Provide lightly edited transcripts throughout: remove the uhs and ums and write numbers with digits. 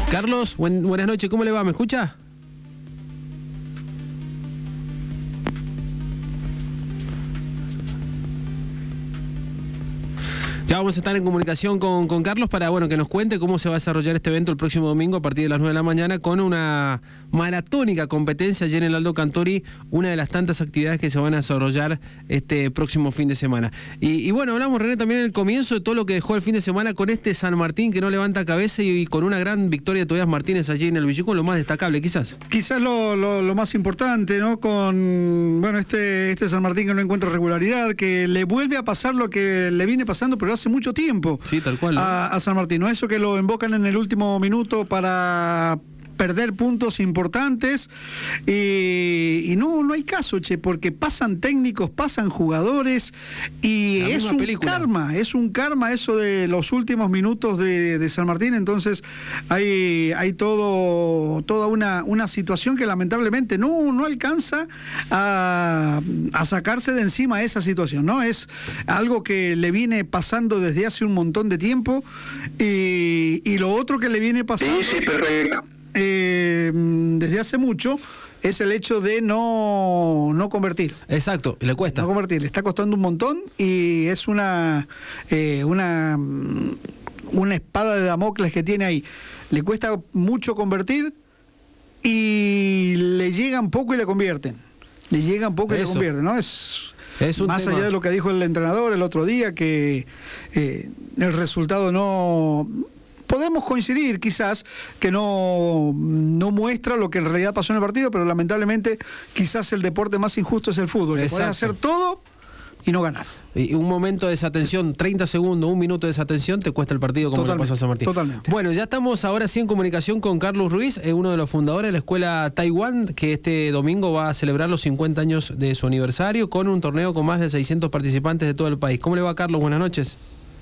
Carlos, buenas noches, ¿cómo le va? ¿Me escucha? Ya vamos a estar en comunicación con Carlos para que nos cuente cómo se va a desarrollar este evento el próximo domingo a partir de las 9 de la mañana con una maratónica competencia allí en el Aldo Cantori, una de las tantas actividades que se van a desarrollar este próximo fin de semana. Y hablamos, René, también en el comienzo de todo lo que dejó el fin de semana con este San Martín que no levanta cabeza y con una gran victoria de Tobias Martínez allí en el Villuco, lo más destacable quizás. Quizás lo más importante, ¿no? Con este San Martín que no encuentra regularidad, que le vuelve a pasar lo que le viene pasando, pero hace mucho tiempo. Sí, tal cual, ¿no? A San Martín, ¿no? Eso que lo invocan en el último minuto para perder puntos importantes y no hay caso, porque pasan técnicos, pasan jugadores y es un karma eso de los últimos minutos de San Martín. Entonces hay toda una situación que lamentablemente no alcanza a sacarse de encima esa situación, ¿no? Es algo que le viene pasando desde hace un montón de tiempo y lo otro que le viene pasando desde hace mucho es el hecho de no convertir. Exacto, le cuesta. No convertir, le está costando un montón y es una espada de Damocles que tiene ahí. Le cuesta mucho convertir y le llegan poco y le convierten. Le llegan poco y le convierten, ¿no? Es más tema. Allá de lo que dijo el entrenador el otro día, que el resultado no... Podemos coincidir quizás que no muestra lo que en realidad pasó en el partido, pero lamentablemente quizás el deporte más injusto es el fútbol. Que podés hacer todo y no ganar. Y un momento de desatención, 30 segundos, un minuto de desatención, te cuesta el partido como le pasó a San Martín. Totalmente. Bueno, ya estamos ahora sí en comunicación con Carlos Ruiz, uno de los fundadores de la Escuela Taiwán, que este domingo va a celebrar los 50 años de su aniversario con un torneo con más de 600 participantes de todo el país. ¿Cómo le va, Carlos? Buenas noches.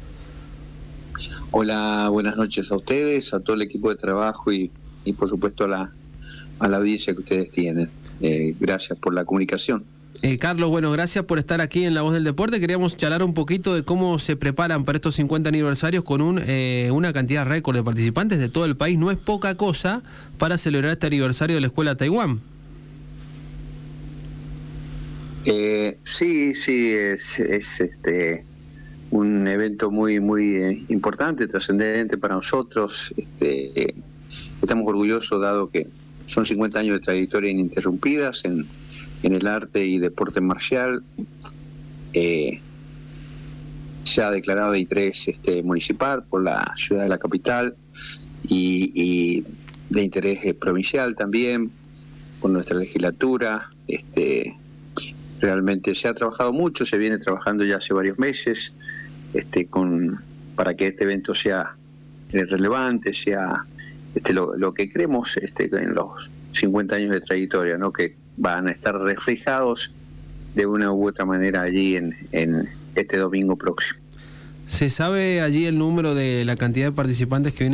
Hola, buenas noches a ustedes, a todo el equipo de trabajo y por supuesto a la audiencia que ustedes tienen. Gracias por la comunicación. Carlos, gracias por estar aquí en La Voz del Deporte. Queríamos charlar un poquito de cómo se preparan para estos 50 aniversarios con una cantidad récord de participantes de todo el país. No es poca cosa para celebrar este aniversario de la Escuela Taiwán. Sí, es un evento muy importante, trascendente para nosotros. Estamos orgullosos dado que son 50 años de trayectoria ininterrumpidas en el arte y deporte marcial. Se ha declarado de interés municipal por la ciudad de la capital y de interés provincial también por nuestra legislatura. Realmente se ha trabajado mucho, se viene trabajando ya hace varios meses para que este evento sea relevante, sea lo que creemos en los 50 años de trayectoria, ¿no? Que van a estar reflejados de una u otra manera allí en este domingo próximo. ¿Se sabe allí el número de la cantidad de participantes que vienen